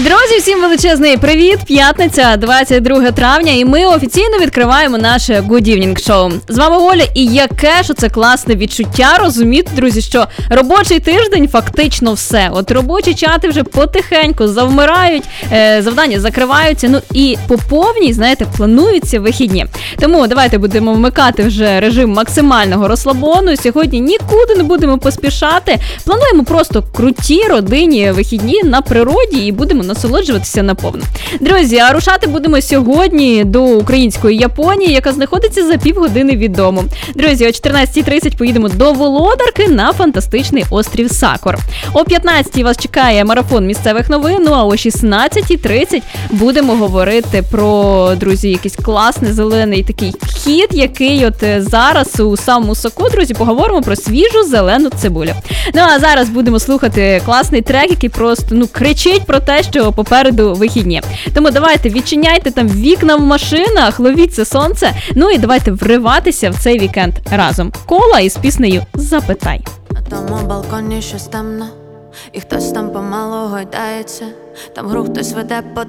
Друзі, всім величезний привіт! П'ятниця, 22 травня, і ми офіційно відкриваємо наше Good Evening Show. З вами Оля, і яке ж це класне відчуття розуміти, друзі, що робочий тиждень фактично все. От робочі чати вже потихеньку завмирають, завдання закриваються, ну і по повній, знаєте, плануються вихідні. Тому давайте будемо вмикати вже режим максимального розслабону. Сьогодні нікуди не будемо поспішати. Плануємо просто круті родинні вихідні на природі і будемо насолоджуватися наповну. Друзі, а рушати будемо сьогодні до української Японії, яка знаходиться за півгодини від дому. Друзі, о 14:30 поїдемо до Володарки на фантастичний острів Сакур. О 15:00 вас чекає марафон місцевих новин, ну а о 16:30 будемо говорити про, друзі, якийсь класний зелений такий хід, який от зараз у самому соку, друзі, поговоримо про свіжу зелену цибулю. Ну а зараз будемо слухати класний трек, який просто, кричить про те, що попереду вихідні. Тому давайте відчиняйте там вікна в машинах, ловіть це сонце, ну і давайте вриватися в цей вікенд разом. Кола із піснею «Запитай». На тому балконі щось темно, і хтось там помало гойдається, там гру хтось веде по